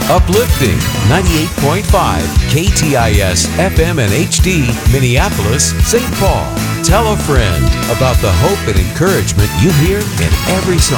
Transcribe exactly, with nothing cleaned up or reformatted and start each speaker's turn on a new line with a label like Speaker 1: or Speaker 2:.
Speaker 1: Uplifting ninety-eight point five K T I S F M and H D, Minneapolis, Saint Paul. Tell a friend about the hope and encouragement you hear in every song.